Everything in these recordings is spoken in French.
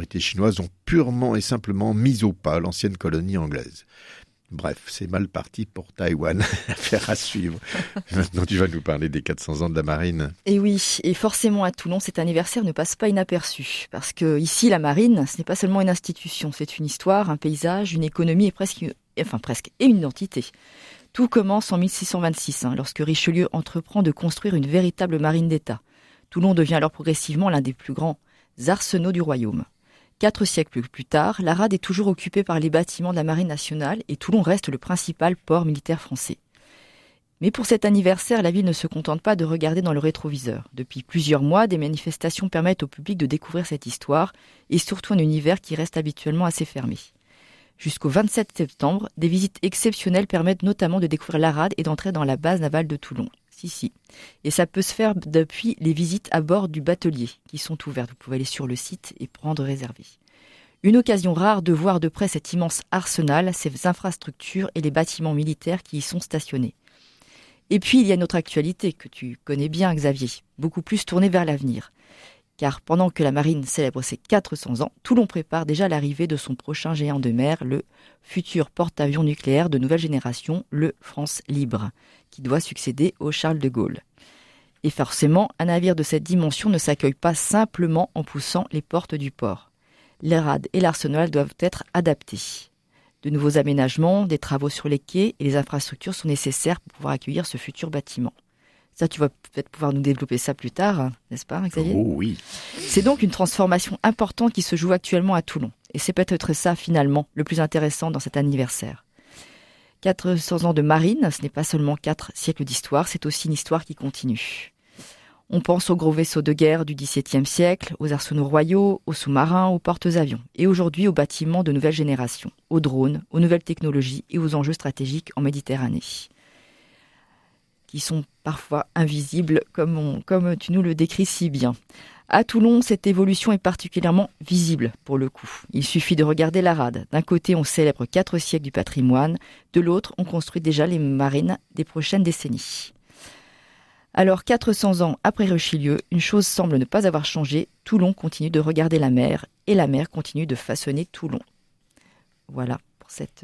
autorités chinoises ont purement et simplement mis au pas l'ancienne colonie anglaise. Bref, c'est mal parti pour Taïwan. Affaire à suivre. Maintenant, tu vas nous parler des 400 ans de la marine. Et oui, et forcément à Toulon, cet anniversaire ne passe pas inaperçu. Parce que ici, la marine, ce n'est pas seulement une institution, c'est une histoire, un paysage, une économie et presque une identité. Tout commence en 1626, lorsque Richelieu entreprend de construire une véritable marine d'État. Toulon devient alors progressivement l'un des plus grands arsenaux du royaume. 4 siècles plus tard, la rade est toujours occupée par les bâtiments de la Marine nationale et Toulon reste le principal port militaire français. Mais pour cet anniversaire, la ville ne se contente pas de regarder dans le rétroviseur. Depuis plusieurs mois, des manifestations permettent au public de découvrir cette histoire et surtout un univers qui reste habituellement assez fermé. Jusqu'au 27 septembre, des visites exceptionnelles permettent notamment de découvrir la rade et d'entrer dans la base navale de Toulon. Si. Et ça peut se faire depuis les visites à bord du batelier qui sont ouvertes. Vous pouvez aller sur le site et prendre réservé. Une occasion rare de voir de près cet immense arsenal, ses infrastructures et les bâtiments militaires qui y sont stationnés. Et puis il y a une autre actualité que tu connais bien, Xavier, beaucoup plus tournée vers l'avenir. Car pendant que la marine célèbre ses 400 ans, Toulon prépare déjà l'arrivée de son prochain géant de mer, le futur porte-avions nucléaire de nouvelle génération, le France Libre, qui doit succéder au Charles de Gaulle. Et forcément, un navire de cette dimension ne s'accueille pas simplement en poussant les portes du port. Les rades et l'arsenal doivent être adaptés. De nouveaux aménagements, des travaux sur les quais et les infrastructures sont nécessaires pour pouvoir accueillir ce futur bâtiment. Ça, tu vas peut-être pouvoir nous développer ça plus tard, n'est-ce pas, Xavier ? Oh oui. C'est donc une transformation importante qui se joue actuellement à Toulon. Et c'est peut-être ça, finalement, le plus intéressant dans cet anniversaire. 400 ans de marine, ce n'est pas seulement 4 siècles d'histoire, c'est aussi une histoire qui continue. On pense aux gros vaisseaux de guerre du XVIIe siècle, aux arsenaux royaux, aux sous-marins, aux porte-avions. Et aujourd'hui, aux bâtiments de nouvelle génération, aux drones, aux nouvelles technologies et aux enjeux stratégiques en Méditerranée, qui sont parfois invisibles, comme tu nous le décris si bien. À Toulon, cette évolution est particulièrement visible, pour le coup. Il suffit de regarder la rade. D'un côté, on célèbre 4 siècles du patrimoine. De l'autre, on construit déjà les marines des prochaines décennies. Alors, 400 ans après Richelieu, une chose semble ne pas avoir changé. Toulon continue de regarder la mer, et la mer continue de façonner Toulon. Voilà pour cet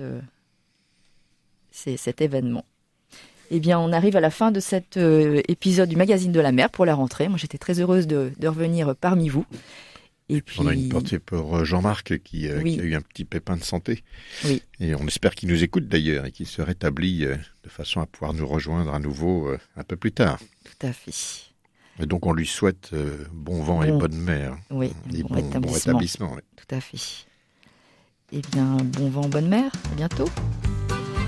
événement. Eh bien, on arrive à la fin de cet épisode du Magazine de la mer pour la rentrée. Moi, j'étais très heureuse de revenir parmi vous. Et puis... On a une pensée pour Jean-Marc qui a eu un petit pépin de santé. Oui. Et on espère qu'il nous écoute d'ailleurs et qu'il se rétablit de façon à pouvoir nous rejoindre à nouveau un peu plus tard. Tout à fait. Et donc, on lui souhaite bon vent et bonne mer. Oui, et bon rétablissement. Tout à fait. Eh bien, bon vent, bonne mer. À bientôt.